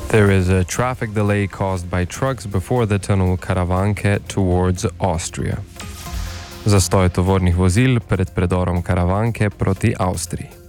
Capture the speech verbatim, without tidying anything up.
There is a traffic delay caused by trucks before the tunnel Karavanke towards Austria. Zastoj tovornih vozil pred predorom Karavanke proti Avstriji.